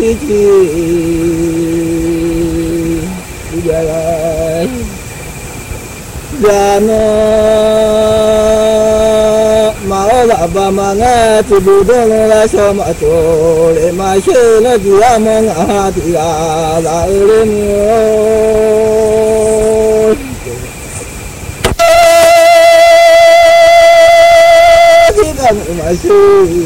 Bamanga tibudong la somato le mashela diamong atia la elenio Digan masih